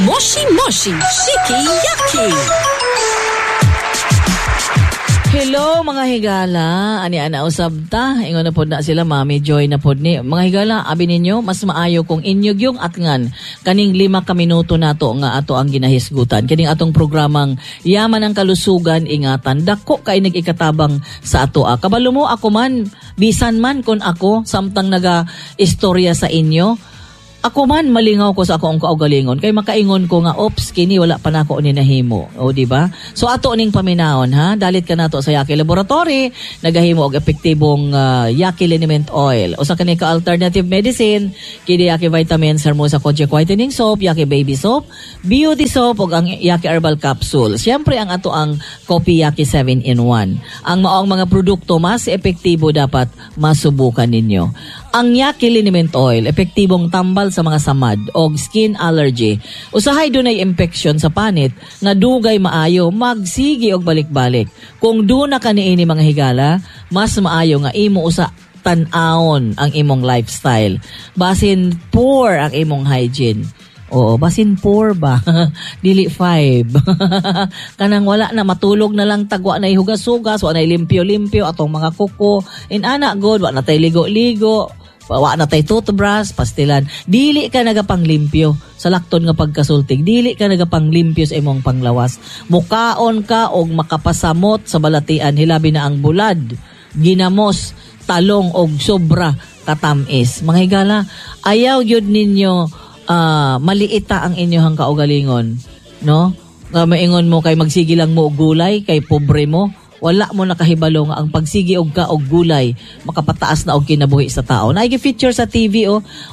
Moshi Moshi Shiki Yaki. Hello mga higala, ani ana usab ta, ingon na pod na sila Mami Joy na pod ni. Mga higala, abi ninyo mas maayo kung inyog yung atngan kaning 5 ka minuto nato nga ato ang ginahisgutan. Kining atong programang Yaman ang Kalusugan, ingatan dako kay nag-ikatabang sa ato. Kabalo mo ako man, bisan man kon ako samtang naga istorya sa inyo. Ako man malingaw ko sa akong kaugalingon kay makaingon ko nga ops kini wala pa nako ni nahimo. O di ba? So ato ning paminahon ha, dalit ka nato sa Yaki Laboratory, nagahimo og epektibong Yaki Liniment Oil. Usa kani ka alternative medicine, kini Yaki Vitamins, Hermosa Kojic Whitening Soap, Yaki Baby Soap, Beauty Soap ug ang Yaki Herbal Capsule. Siyempre ang ato ang Kopi Yaki 7-in-1. Ang maong mga produkto mas epektibo dapat masubukan ninyo. Ang Yaki Liniment Oil, epektibong tambal sa mga samad o skin allergy. Usahay dunay infection sa panit nga dugay maayo magsigi og balik-balik. Kung duna ka niini mga higala, mas maayo nga imo usa tan-awon ang imong lifestyle. Basin poor ang imong hygiene. Oo, basin 4 ba? Dili 5. Kanang wala na, matulog na lang tagwa na ihugas-hugas, wa na limpyo-limpyo atong mga kuko. In ana good, wa na tay ligo-ligo. Wa na tay toothbrush, pastilan. Dili ka nagapanglimpyo sa lakton nga pagkasultig. Dili ka nagapanglimpyo sa imong panglawas. Mukaon ka og makapasamot sa balatian, hilabi na ang bulad, ginamos, talong og sobra katamis. Mga higala, ayaw gyud ninyo maliita ang inyong kaugalingon, no? Maingon mo kay magsigi lang mo og gulay kay pobre mo. Wala mo nakahibalo nga ang pagsigi og ka og gulay makapataas na og kinabuhi sa tao. Nai-feature sa TV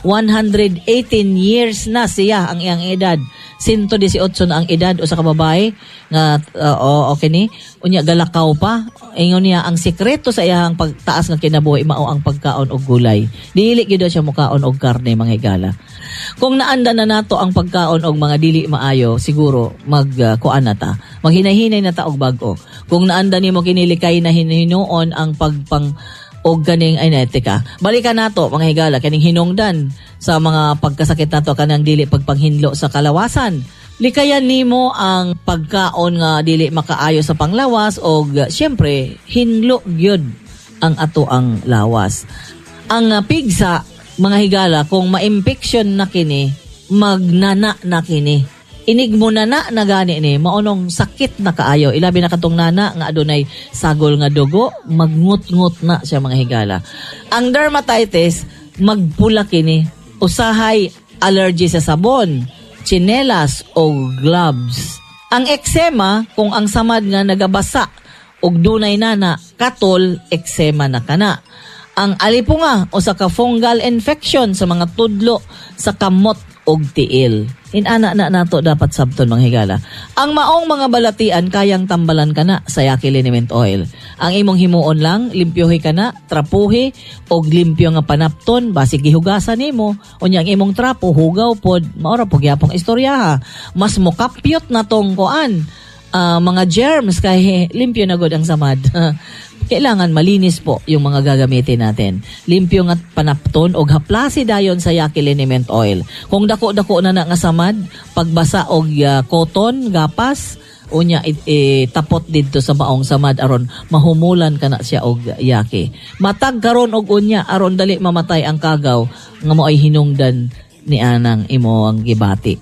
118 years na siya ang iyang edad. 118 na ang edad o sa kababae nga okay ni unya galakaw pa. Ingon niya ang sekreto sa iyang pagtaas nga kinabuhi mao ang pagkaon og gulay. Dili gyud siya mukaon og karne mga higala. Kung naanda na nato ang pagkaon og mga dili maayo, siguro kuan na ta. Maghinay-hinay na ta og bag-o. Kung naanda nimo kinilikay na hinuon ang pagpang og kaning etika. Balikan nato mga higala kaning hinungdan sa mga pagkasakit nato kanang dili pagpanghinlo sa kalawasan. Likayan nimo ang pagkaon nga dili makaayo sa panglawas og syempre hinlo gyud ang ato ang lawas. Ang pigsa mga higala kung ma-infection na kini, magnana na kini. Inig mo na gani ni, maunong sakit na kaayo. Ilabi na katong nana nga adunay sagol nga dugo, magngut-ngut na siya mga higala. Ang dermatitis, magpula kini. Usahay allergy sa sabon, tsinelas o gloves. Ang eczema, kung ang samad nga nagabasa og dunay nana, katol, eczema na kana. Ang alipunga o sa fungal infection sa mga tudlo sa kamot og tiil. Inana na nato dapat sabton mga higala. Ang maong mga balatian kayang tambalan ka na sa Yaki Liniment Oil. Ang imong himuon lang, limpyohi ka na, trapuhi, og limpyo nga panapton, basig gihugasan nimo. Unya ang imong trapo, hugaw pod, maura po gyapong istorya ha. Mas mukapyot na tong kuan. Mga germs kay limpyo na god ang samad. Kailangan malinis po yung mga gagamitin natin. Limpyo nga panapton og haplasi dayon sa Yaki Liniment Oil. Kung dako-dako na nga samad, pagbasa og cotton, gapas, unya tapot didto sa maong samad aron mahumulan kana siya og Yaki. Matag karon og unya aron dali mamatay ang kagaw nga moay hinungdan ni anang imo ang gibati.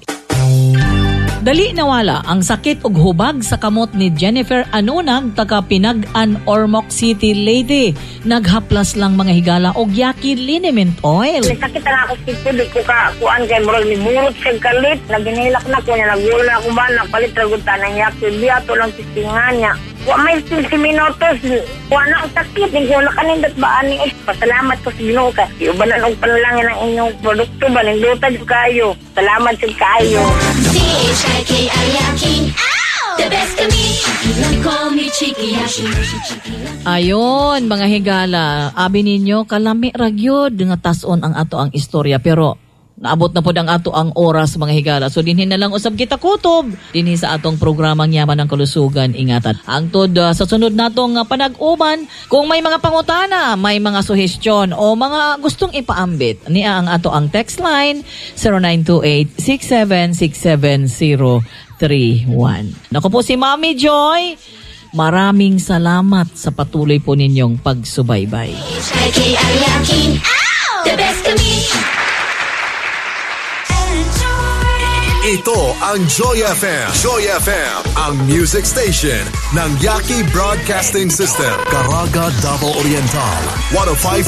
Dali nawala ang sakit ug hubag sa kamot ni Jennifer Anunag taga Pinag-an, Ormoc City Lady. Naghaplas lang mga higala og Yaki Liniment Oil. Sakit na ako sito, di ko kuan kay murag ni burot sa kalit. Naginilak na ko niya, nagulo na ako ba, nagpalit ragutan ng Yaki. Biyato lang tistingan niya. Wa may 15 minutos, wa na ang sakit. Hindi ko nakanindot ba ani. Pasalamat ko sa Ginoo ka. Iubanan og panalangin ang inyong produkto ba, nindutad kayo. Salamat sa kayo. The best to me, call me Chiki Yashi. Ayon mga higala, abi ninyo kalami ragyod nga tason ang ato ang istorya pero Naabot na po ang ato ang oras mga higala. So dinhin na lang usab kita kutob dinhi sa atong programang Yaman ng Kalusugan. Ingatan. Hangtod sa sunod natong panag-uban, kung may mga pangutana, may mga suhestyon o mga gustong ipaambit, niya ang ato ang text line 0928-6767-031. Naku po si Mami Joy. Maraming salamat sa patuloy po ninyong pagsubaybay. The best kami. Ito ang Joy FM. Joy FM, ang music station ng Yaki Broadcasting System. Caraga, Davao Oriental. 105.9